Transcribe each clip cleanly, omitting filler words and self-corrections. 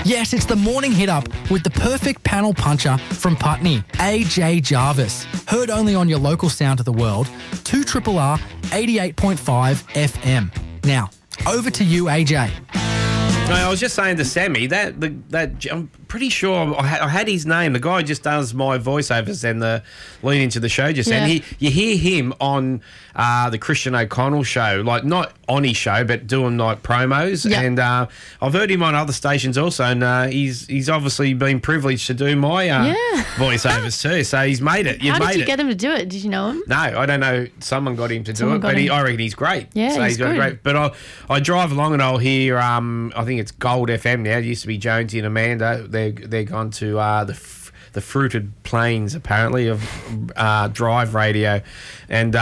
Yes, it's the morning hit up with the perfect panel puncher from Putney, AJ Jarvis. Heard only on your local sound of the world, 2RRR 88.5 FM. Now, over to you, AJ. No, I was just saying to Sammy that I'm pretty sure I had his name. The guy just does my voiceovers and the lead into the show just then. You hear him on the Christian O'Connell show, like not on his show, but doing like promos. Yep. And I've heard him on other stations also, and he's obviously been privileged to do my voiceovers too. So he's made it. How did you get him to do it? Did you know him? No, I don't know. Someone got him to do it, but I reckon he's great. Yeah, so he's got good. great. But I drive along and I'll hear I think it's Gold FM now. It used to be Jonesy and Amanda. They're gone to the fruited plains apparently of Drive Radio, and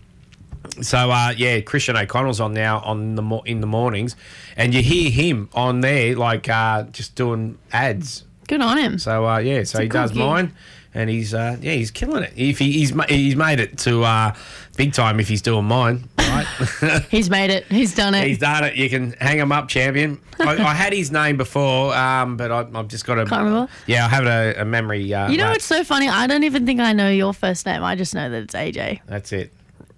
Christian O'Connell's on now in the mornings, and you hear him on there like just doing ads. Good on him. So he does mine. And he's killing it. If he's made it to big time if he's doing mine, right? He's made it. He's done it. He's done it. You can hang him up, champion. I had his name before, but I've just got to. Can't remember. Yeah, I have a memory. You know what's so funny? I don't even think I know your first name. I just know that it's AJ. That's it.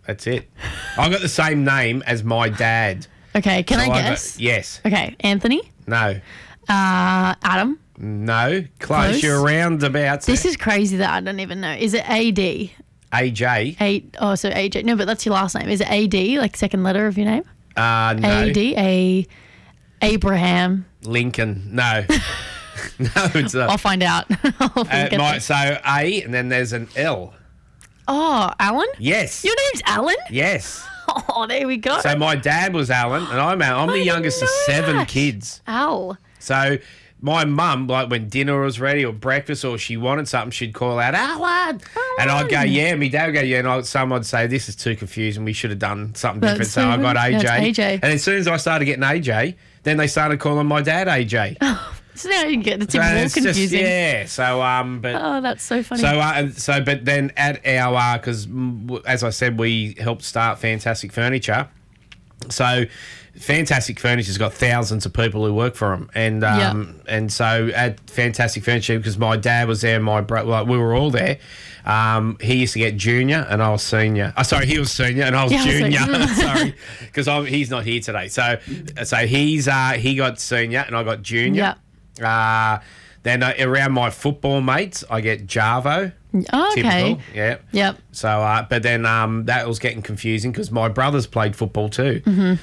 I got the same name as my dad. Okay, can I guess? Yes. Okay, Anthony. No. Adam. No. Close. You're around about. This is crazy that I don't even know. Is it AD? AJ. So AJ. No, but that's your last name. Is it AD, like second letter of your name? No. AD. Abraham. Lincoln. No. No, it's I'll find out. So A, and then there's an L. Oh, Alan? Yes. Your name's Alan? Yes. Oh, there we go. So my dad was Alan, and I'm the youngest of 7 kids. Al. So my mum, like when dinner was ready or breakfast or she wanted something, she'd call out, Alan. And I'd go, yeah. My dad would go, yeah. And someone would say, this is too confusing. We should have done something different. So I got AJ. That's AJ. And as soon as I started getting AJ, then they started calling my dad AJ. So now you get it's even more confusing. So but oh, that's so funny. But then at our because as I said, we helped start Fantastic Furniture. So Fantastic Furniture's got thousands of people who work for them, and so at Fantastic Furniture, because my dad was there, my brother, like we were all there. He used to get junior, and I was senior. He was senior, and I was junior. Sorry, because he's not here today. So he got senior, and I got junior. Then around my football mates, I get Jarvo. Oh, okay. Typical, Yep. So, but then that was getting confusing because my brothers played football too. Mm-hmm.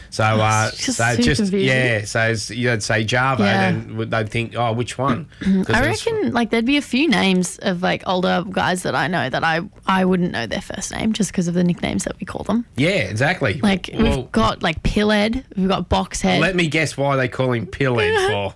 So, you'd say Jarvo, and they'd think, oh, which one? I reckon there'd be a few names of like older guys that I know that I wouldn't know their first name just because of the nicknames that we call them. Yeah, exactly. We've got like Pillhead, we've got Boxhead. Let me guess why they call him Pillhead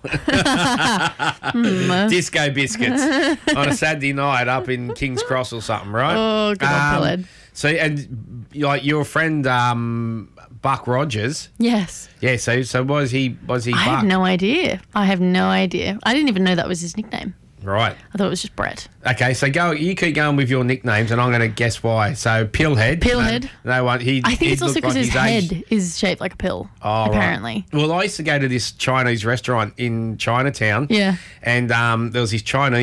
for. Disco biscuits on a Saturday night up in King's Cross or something, right? Oh, good old Pillhead. So, and like your friend Buck Rogers. Yes. Yeah. So was he? Buck? I have no idea. I didn't even know that was his nickname. Right. I thought it was just Brett. Okay, so you keep going with your nicknames, and I'm going to guess why. So Pillhead. Pillhead. No one. I think it's also because his head is shaped like a pill. Oh, apparently. Right. Well, I used to go to this Chinese restaurant in Chinatown. Yeah. And there was this Chinese